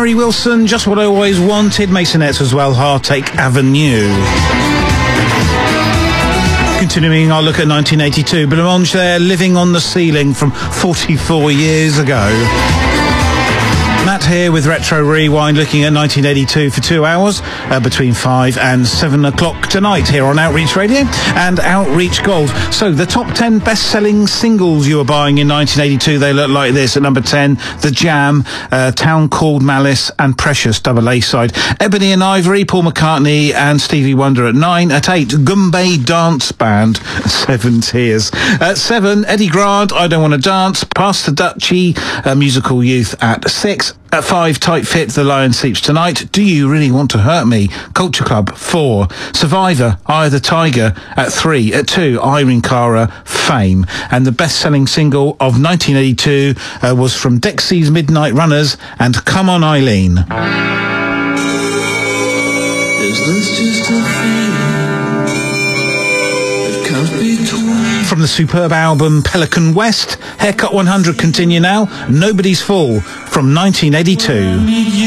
Harry Wilson, Just What I Always Wanted. Masonettes as well, Heartache Avenue. Continuing our look at 1982, Blancmange there, Living on the Ceiling from 44 years ago. Matt here with Retro Rewind, looking at 1982 for 2 hours between 5 and 7 o'clock tonight here on Outreach Radio and Outreach Gold. So the top 10 best-selling singles you were buying in 1982, they look like this. At number 10, The Jam, Town Called Malice and Precious, double A side. Ebony and Ivory, Paul McCartney and Stevie Wonder at 9. At 8, Goombay Dance Band, 7 Tears. At 7, Eddie Grant, I Don't Want to Dance. Pass the Dutchie, Musical Youth at 6. At 5, Tight Fit, The Lion Sleeps Tonight. Do You Really Want to Hurt Me? Culture Club, 4. Survivor, Eye of the Tiger at 3. At 2, Irene Cara, Fame. And the best-selling single of 1982 was from Dexy's Midnight Runners and Come On Eileen. Is this just a feeling that comes between? From the superb album Pelican West, Haircut 100 continue now. Nobody's Fool from 1982.